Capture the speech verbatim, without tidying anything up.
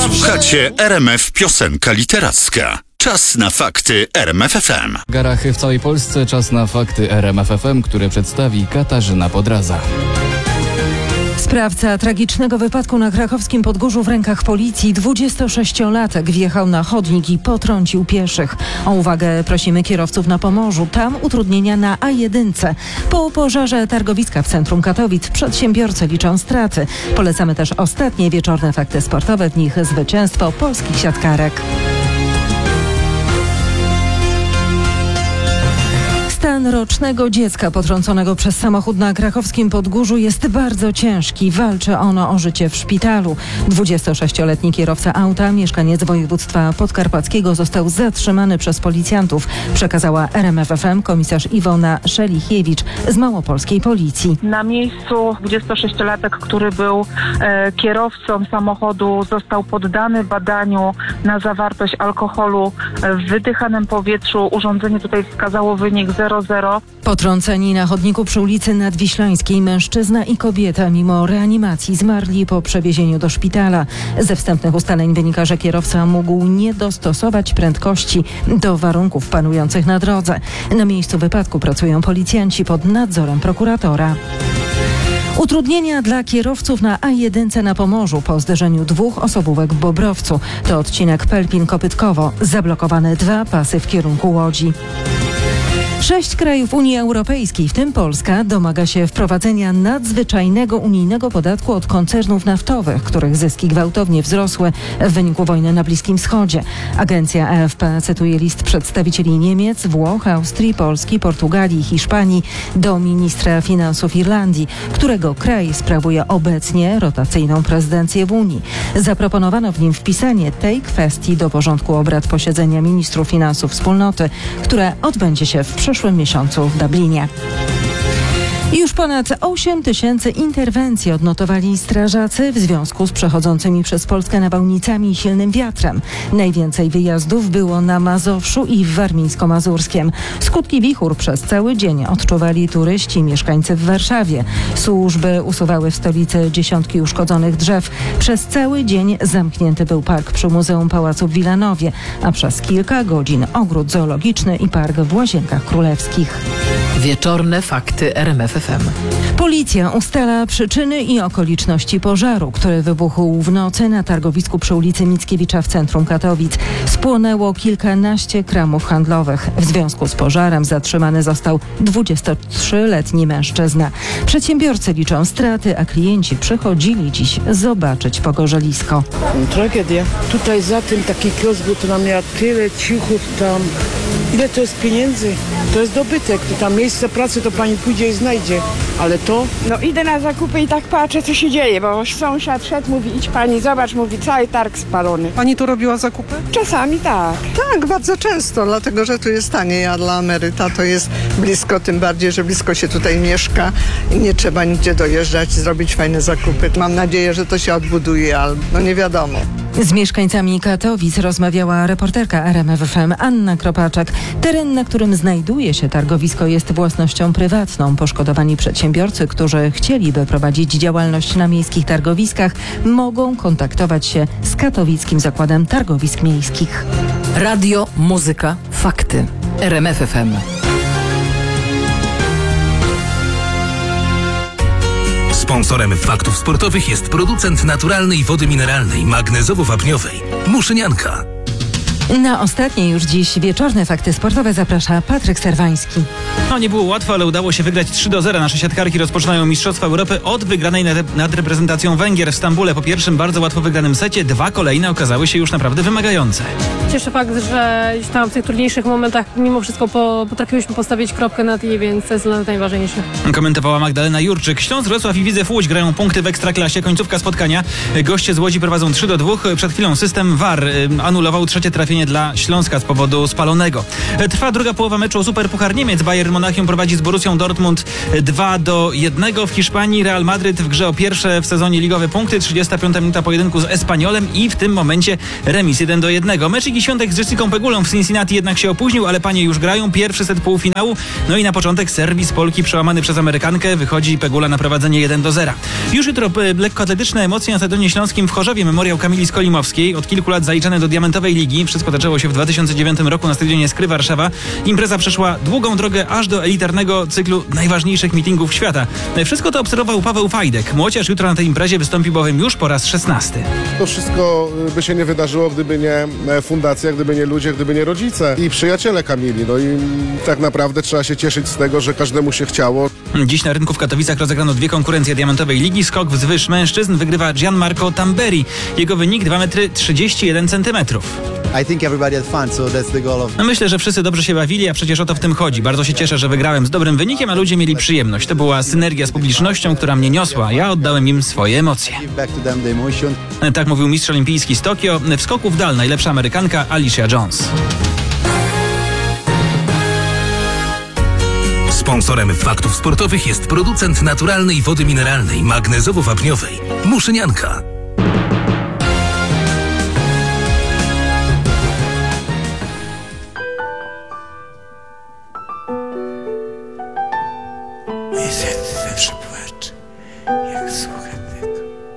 Słuchacie R M F Piosenka Literacka. Czas na fakty R M F F M. Garachy w całej Polsce, czas na fakty R M F F M, które przedstawi Katarzyna Podraza. Sprawca tragicznego wypadku na krakowskim Podgórzu w rękach policji, dwudziestosześciolatek, wjechał na chodnik i potrącił pieszych. O uwagę prosimy kierowców na Pomorzu. Tam utrudnienia na A jeden. Po pożarze targowiska w centrum Katowic przedsiębiorcy liczą straty. Polecamy też ostatnie wieczorne fakty sportowe, w nich zwycięstwo polskich siatkarek. Stan rocznego dziecka potrąconego przez samochód na krakowskim Podgórzu jest bardzo ciężki. Walczy ono o życie w szpitalu. dwudziestosześcioletni kierowca auta, mieszkaniec województwa podkarpackiego, został zatrzymany przez policjantów, przekazała R M F F M komisarz Iwona Szelichiewicz z małopolskiej policji. Na miejscu dwudziestosześciolatek, który był e, kierowcą samochodu, został poddany badaniu na zawartość alkoholu w wydychanym powietrzu. Urządzenie tutaj wskazało wynik zero zero. Potrąceni na chodniku przy ulicy Nadwiślańskiej mężczyzna i kobieta mimo reanimacji zmarli po przewiezieniu do szpitala. Ze wstępnych ustaleń wynika, że kierowca mógł nie dostosować prędkości do warunków panujących na drodze. Na miejscu wypadku pracują policjanci pod nadzorem prokuratora. Utrudnienia dla kierowców na A jeden na Pomorzu po zderzeniu dwóch osobówek w Bobrowcu. To odcinek Pelpin-Kopytkowo. Zablokowane dwa pasy w kierunku Łodzi. Sześć krajów Unii Europejskiej, w tym Polska, domaga się wprowadzenia nadzwyczajnego unijnego podatku od koncernów naftowych, których zyski gwałtownie wzrosły w wyniku wojny na Bliskim Wschodzie. Agencja A F P cytuje list przedstawicieli Niemiec, Włoch, Austrii, Polski, Portugalii i Hiszpanii do ministra finansów Irlandii, którego kraj sprawuje obecnie rotacyjną prezydencję w Unii. Zaproponowano w nim wpisanie tej kwestii do porządku obrad posiedzenia ministrów finansów wspólnoty, które odbędzie się w przyszłym W przyszłym miesiącu w Dublinie. Już ponad osiem tysięcy interwencji odnotowali strażacy w związku z przechodzącymi przez Polskę nawałnicami i silnym wiatrem. Najwięcej wyjazdów było na Mazowszu i w Warmińsko-Mazurskiem. Skutki wichur przez cały dzień odczuwali turyści i mieszkańcy w Warszawie. Służby usuwały w stolicy dziesiątki uszkodzonych drzew. Przez cały dzień zamknięty był park przy Muzeum Pałacu w Wilanowie, a przez kilka godzin ogród zoologiczny i park w Łazienkach Królewskich. Wieczorne fakty R M F F M. Policja ustala przyczyny i okoliczności pożaru, który wybuchł w nocy na targowisku przy ulicy Mickiewicza w centrum Katowic. Spłonęło kilkanaście kramów handlowych. W związku z pożarem zatrzymany został dwudziestotrzyletni mężczyzna. Przedsiębiorcy liczą straty, a klienci przychodzili dziś zobaczyć pogorzelisko. Tragedia. Tutaj za tym taki kiosk był, to nam miała tyle cichut tam. Ile to jest pieniędzy? To jest dobytek. To tam miejsce pracy to pani pójdzie i znajdzie. Ale to... No idę na zakupy i tak patrzę, co się dzieje, bo sąsiad szedł, mówi, idź pani, zobacz, mówi, cały targ spalony. Pani tu robiła zakupy? Czasami tak. Tak, bardzo często, dlatego że tu jest taniej, a dla emeryta to jest blisko, tym bardziej, że blisko się tutaj mieszka i nie trzeba nigdzie dojeżdżać, zrobić fajne zakupy. Mam nadzieję, że to się odbuduje, ale no nie wiadomo. Z mieszkańcami Katowic rozmawiała reporterka R M F F M Anna Kropaczak. Teren, na którym znajduje się targowisko, jest własnością prywatną. Poszkodowani przedsiębiorcy, którzy chcieliby prowadzić działalność na miejskich targowiskach, mogą kontaktować się z Katowickim Zakładem Targowisk Miejskich. Radio, muzyka, fakty. R M F F M. Sponsorem faktów sportowych jest producent naturalnej wody mineralnej, magnezowo-wapniowej Muszynianka. Na ostatnie już dziś wieczorne fakty sportowe zaprasza Patryk Serwański. No nie było łatwo, ale udało się wygrać trzy do zera. Nasze siatkarki rozpoczynają Mistrzostwa Europy od wygranej nad, nad reprezentacją Węgier w Stambule. Po pierwszym bardzo łatwo wygranym secie dwa kolejne okazały się już naprawdę wymagające. Cieszę fakt, że już tam w tych trudniejszych momentach mimo wszystko po, potrafiłyśmy postawić kropkę nad i, więc to jest dla nas najważniejsze. Komentowała Magdalena Jurczyk. Śląsk, Wrocław i Widzew Łódź grają punkty w Ekstraklasie. Końcówka spotkania. Goście z Łodzi prowadzą trzy do dwóch. Przed chwilą system V A R anulował trzecie trafienie ostrzeżenie dla Śląska z powodu spalonego. Trwa druga połowa meczu o Superpuchar Niemiec. Bayern Monachium prowadzi z Borussią Dortmund dwa do jednego. W Hiszpanii Real Madryt w grze o pierwsze w sezonie ligowe punkty. trzydziesta piąta minuta pojedynku z Espaniolem i w tym momencie remis jeden do jednego. Mecz Igi Świątek z Jessicą Pegulą w Cincinnati jednak się opóźnił, ale panie już grają. Pierwszy set półfinału. No i na początek serwis Polki przełamany przez Amerykankę. Wychodzi Pegula na prowadzenie jeden do zera. Już jutro e, lekkoatletyczne emocje na Stadionie Śląskim w Chorzowie. Memoriał Kamili Skolimowskiej. Od kilku lat zaliczane do Diamentowej Ligi. Wszystko zaczęło się w dwa tysiące dziewiątym roku na stadionie Skry Warszawa. Impreza przeszła długą drogę aż do elitarnego cyklu najważniejszych meetingów świata. Wszystko to obserwował Paweł Fajdek. Młocierz jutro na tej imprezie wystąpi bowiem już po raz szesnasty. To wszystko by się nie wydarzyło, gdyby nie fundacja, gdyby nie ludzie, gdyby nie rodzice i przyjaciele Kamili. No i tak naprawdę trzeba się cieszyć z tego, że każdemu się chciało. Dziś na rynku w Katowicach rozegrano dwie konkurencje Diamentowej Ligi. Skok wzwyż mężczyzn wygrywa Gianmarco Tamberi. Jego wynik dwa metry trzydzieści jeden centymetrów. Myślę, że wszyscy dobrze się bawili, a przecież o to w tym chodzi. Bardzo się cieszę, że wygrałem z dobrym wynikiem, a ludzie mieli przyjemność. To była synergia z publicznością, która mnie niosła. Ja oddałem im swoje emocje. Tak mówił mistrz olimpijski z Tokio. W skoku w dal najlepsza Amerykanka Alicia Jones. Sponsorem Faktów Sportowych jest producent naturalnej wody mineralnej magnezowo-wapniowej Muszynianka. Moje serce zawsze płacze, jak słucham tego.